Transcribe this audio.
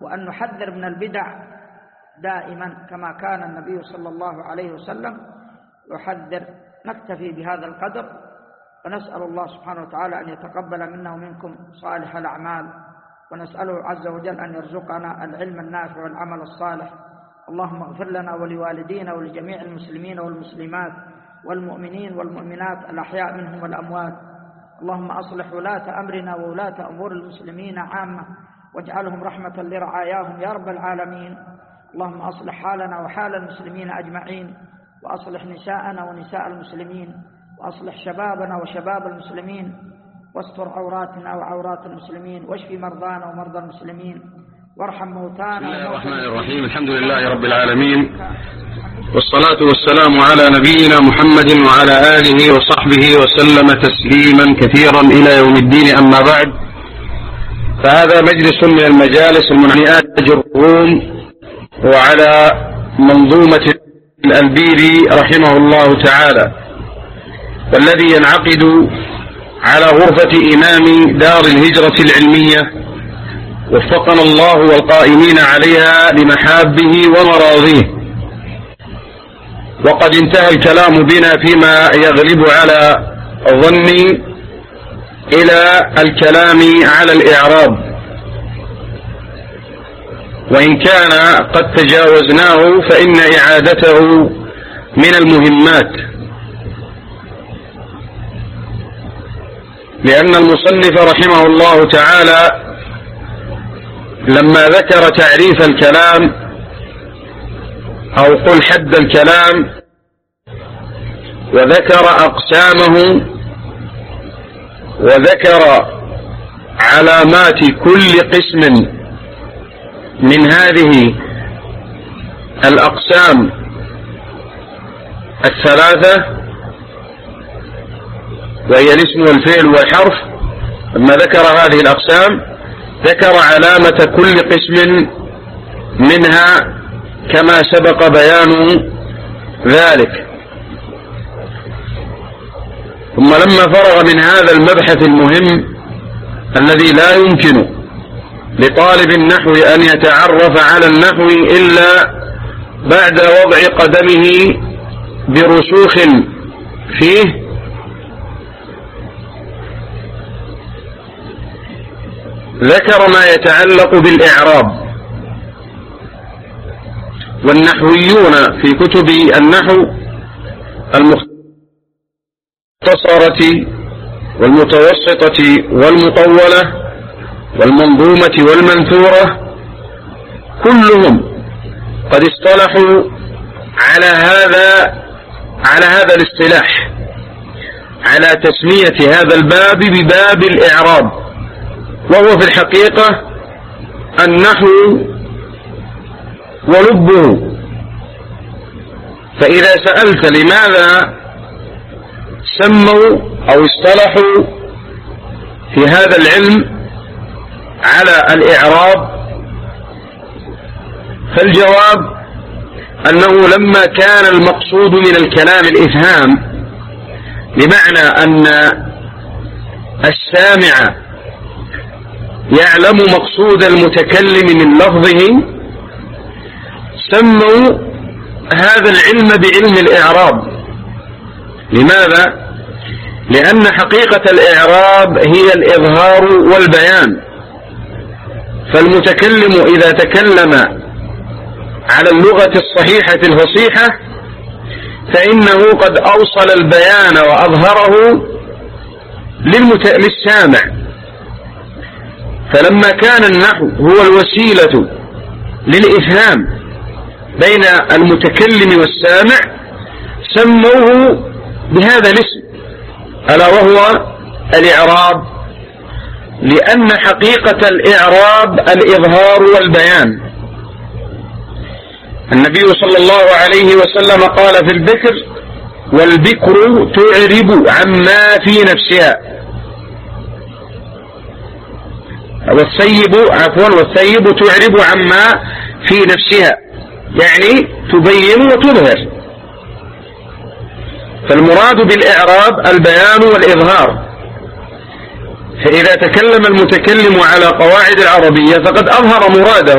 وأن نحذر من البدع دائما كما كان النبي صلى الله عليه وسلم يحذر. نكتفي بهذا القدر، ونسأل الله سبحانه وتعالى أن يتقبل منا ومنكم صالح الأعمال، ونسأله عز وجل أن يرزقنا العلم النافع والعمل الصالح. اللهم اغفر لنا ولوالدينا ولجميع المسلمين والمسلمات والمؤمنين والمؤمنات الأحياء منهم والأموات. اللهم أصلح ولاة أمرنا وولاة أمور المسلمين عامة، واجعلهم رحمة لرعاياهم يا رب العالمين. اللهم أصلح حالنا وحال المسلمين أجمعين، وأصلح نساءنا ونساء المسلمين، وأصلح شبابنا وشباب المسلمين، واستر عوراتنا وعورات المسلمين، واشف مرضانا ومرضى المسلمين، وارحم موتانا. بسم الله الرحمن الرحيم. الحمد لله رب العالمين، والصلاة والسلام على نبينا محمد وعلى آله وصحبه وسلم تسليما كثيرا إلى يوم الدين. أما بعد، فهذا مجلس من المجالس المنعيات الروم، وعلى منظومة الألبيري رحمه الله تعالى، والذي ينعقد على غرفة إمام دار الهجرة العلمية، وفقنا الله والقائمين عليها لمحابه ومراضيه. وقد انتهى الكلام بنا فيما يغلب على ظني إلى الكلام على الإعراب، وإن كان قد تجاوزناه فإن إعادته من المهمات، لأن المصنف رحمه الله تعالى لما ذكر تعريف الكلام أو قل حد الكلام، وذكر أقسامه، وذكر علامات كل قسم من هذه الأقسام الثلاثة، وهي الاسم والفعل والحرف. لما ذكر هذه الأقسام ذكر علامة كل قسم منها كما سبق بيان ذلك. ثم لما فرغ من هذا المبحث المهم الذي لا يمكن لطالب النحو أن يتعرف على النحو إلا بعد وضع قدمه برسوخ فيه، ذكر ما يتعلق بالإعراب. والنحويون في كتب النحو المختصرة والمتوسطة والمطولة والمنظومة والمنثورة كلهم قد اصطلحوا على هذا الاصطلاح، على تسمية هذا الباب بباب الإعراب، وهو في الحقيقة النحو ولبه. فإذا سألت لماذا سموا أو اصطلحوا في هذا العلم على الإعراب، فالجواب أنه لما كان المقصود من الكلام الإفهام، بمعنى أن السامع يعلم مقصود المتكلم من لفظه، سموا هذا العلم بعلم الإعراب. لماذا؟ لأن حقيقة الإعراب هي الإظهار والبيان. فالمتكلم إذا تكلم على اللغة الصحيحة الفصيحة فإنه قد أوصل البيان وأظهره للسامع. فلما كان النحو هو الوسيلة للإفهام بين المتكلم والسامع سموه بهذا الاسم، ألا وهو الإعراب، لأن حقيقة الإعراب الإظهار والبيان. النبي صلى الله عليه وسلم قال في البكر: والبكر تعرب عما في نفسها، والثيب تعرب عما في نفسها، يعني تبين وتظهر. فالمراد بالإعراب البيان والإظهار. فإذا تكلم المتكلم على قواعد العربية فقد أظهر مراده